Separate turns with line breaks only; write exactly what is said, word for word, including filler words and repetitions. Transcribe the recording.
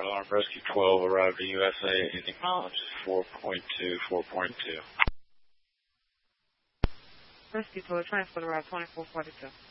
Alarm Rescue twelve arrived at U S A in acknowledge four point two, four point two.
Rescue twelve, transport arrived twenty-four forty-two.